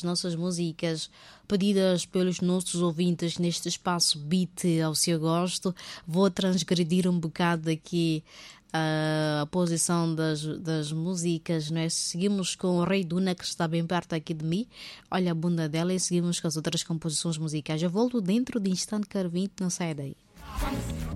nossas músicas pedidas pelos nossos ouvintes neste espaço Beat ao seu gosto. Vou transgredir um bocado aqui a posição das músicas, né? Seguimos com o Rei Duna, que está bem perto aqui de mim. Olha a bunda dela, e seguimos com as outras composições musicais. Eu volto dentro de instante, Carvinte, não sai daí.